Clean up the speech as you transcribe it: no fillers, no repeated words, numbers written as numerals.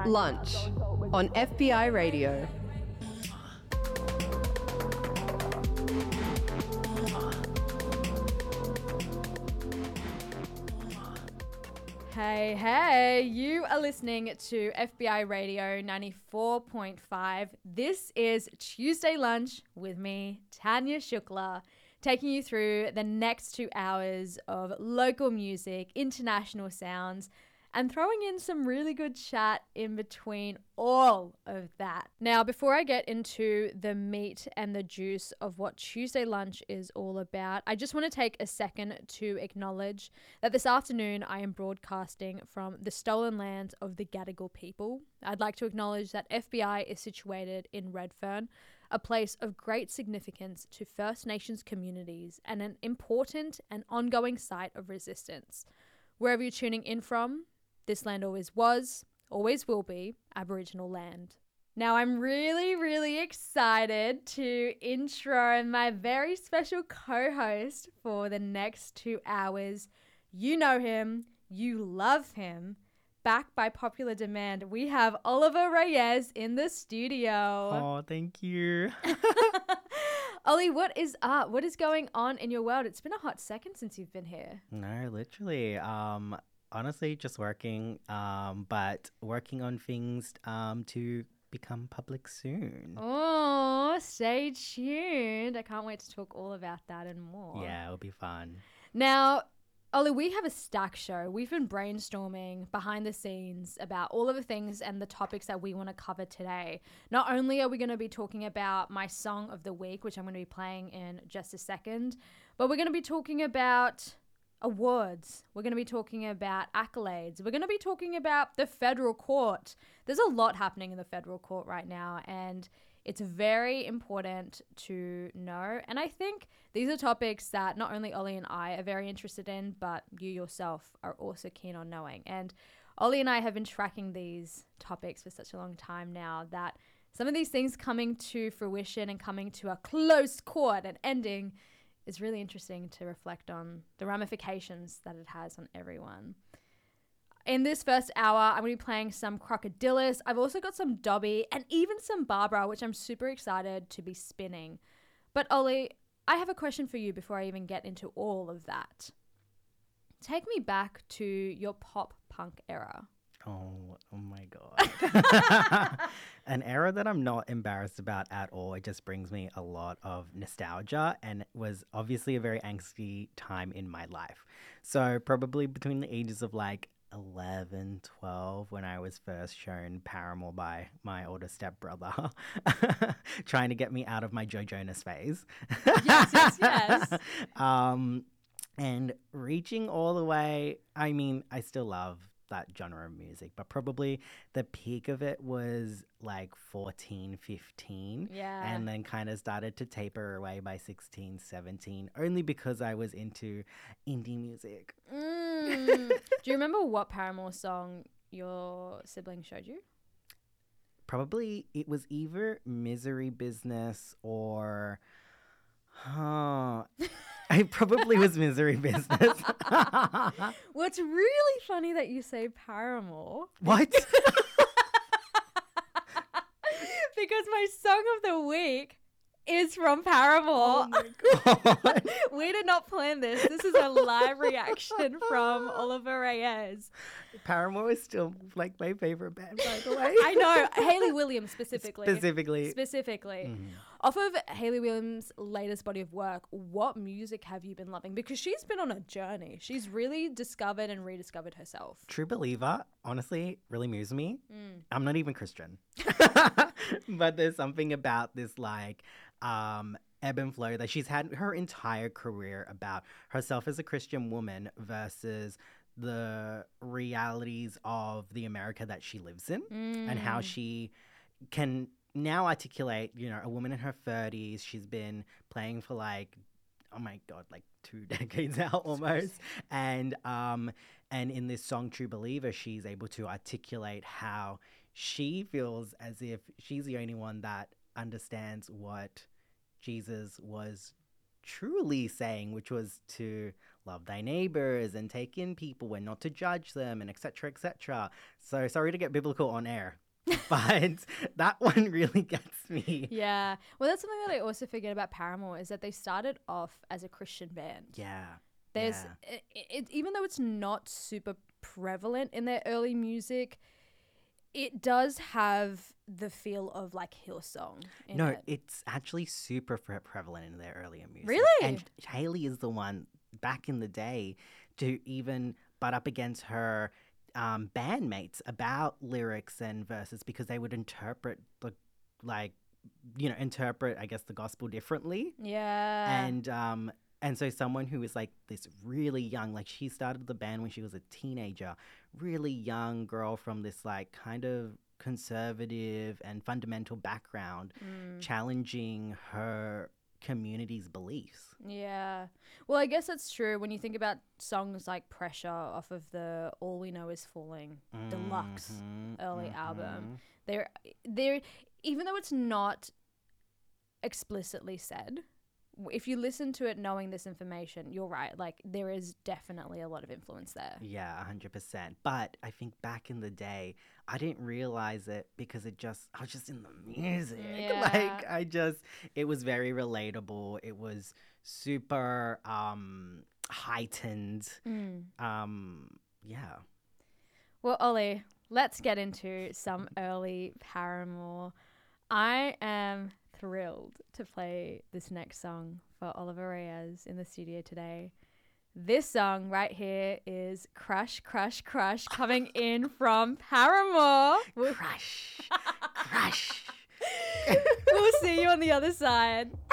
Lunch on FBI Radio. Hey, you are listening to FBI Radio 94.5. This is Tuesday Lunch with me, Tanya Shukla, taking you through the next 2 hours of local music, international sounds, and throwing in some really good chat in between all of that. Now, before I get into the meat and the juice of what Tuesday Lunch is all about, I just want to take a second to acknowledge that this afternoon I am broadcasting from the stolen lands of the Gadigal people. I'd like to acknowledge that FBI is situated in Redfern, a place of great significance to First Nations communities and an important and ongoing site of resistance. Wherever you're tuning in from, this land always was, always will be, Aboriginal land. Now I'm really excited to intro my very special co-host for the next 2 hours. You know him, you love him. Back by popular demand, we have Oliver Reyes in the studio. Oh, thank you. Ollie, what is up? What is going on in your world? It's been a hot second since you've been here. No, literally. Honestly, just working, but working on things to become public soon. Oh, stay tuned. I can't wait to talk all about that and more. Yeah, it'll be fun. Now, Ollie, we have a stack show. We've been brainstorming behind the scenes about all of the things and the topics that we want to cover today. Not only are we going to be talking about my song of the week, which I'm going to be playing in just a second, but we're going to be talking about awards. We're going to be talking about accolades. We're going to be talking about the federal court. There's a lot happening in the federal court right now, and it's very important to know. And I think these are topics that not only Ollie and I are very interested in, but you yourself are also keen on knowing. And Ollie and I have been tracking these topics for such a long time now that some of these things coming to fruition and coming to a close court and ending is really interesting to reflect on the ramifications that it has on everyone. In this first hour, I'm going to be playing some Crocodilus. I've also got some Dobby and even some Barbara, which I'm super excited to be spinning. But Ollie, I have a question for you before I even get into all of that. Take me back to your pop punk era. Oh my God. An era that I'm not embarrassed about at all. It just brings me a lot of nostalgia and was obviously a very angsty time in my life. So probably between the ages of like 11, 12, when I was first shown Paramore by my older stepbrother, trying to get me out of my Joe Jonas phase. Yes. And reaching all the way, I mean, I still love that genre of music, but probably the peak of it was like 14, 15. Yeah. And then kind of started to taper away by 16, 17, only because I was into indie music. Do you remember what Paramore song your sibling showed you? Probably it was either Misery Business or... It probably was Misery Business. Well, it's really funny that you say Paramore. What? Because my song of the week is from Paramore. Oh my God. We did not plan this. This is a live reaction from Oliver Reyes. Paramore is still like my favorite band, by the way. I know. Hayley Williams specifically. Mm-hmm. Off of Hayley Williams' latest body of work, what music have you been loving? Because she's been on a journey. She's really discovered and rediscovered herself. True Believer, honestly, really moves me. I'm not even Christian. But there's something about this like ebb and flow that she's had her entire career about herself as a Christian woman versus the realities of the America that she lives in and how she can now articulate, you know, a woman in her 30s. She's been playing for like, oh my God, like 2 decades now almost. And in this song, True Believer, she's able to articulate how she feels as if she's the only one that understands what Jesus was truly saying, which was to love thy neighbors and take in people and not to judge them and etc. etc. So sorry to get biblical on air, but that one really gets me. Yeah. Well, that's something that I also forget about Paramore is that they started off as a Christian band. Yeah. There's even though it's not super prevalent in their early music, it does have the feel of like Hillsong. No, it. it's actually super prevalent in their earlier music. Really? And Hayley is the one back in the day to even butt up against her bandmates about lyrics and verses because they would interpret interpret, I guess, the gospel differently. Yeah. And so someone who is like this really young, like she started the band when she was a teenager, really young girl from this like kind of conservative and fundamental background, challenging her community's beliefs. Yeah. Well, I guess that's true when you think about songs like Pressure off of the All We Know Is Falling deluxe early album. They're even though it's not explicitly said, if you listen to it knowing this information, you're right. Like, there is definitely a lot of influence there. Yeah, 100%. But I think back in the day, I didn't realize it because I was just in the music. Yeah. It was very relatable. It was super heightened. Yeah. Well, Ollie, let's get into some early Paramore. I am thrilled to play this next song for Oliver Reyes in the studio today. This song right here is Crush, Crush, Crush coming in from Paramore. Crush. Crush. We'll see you on the other side.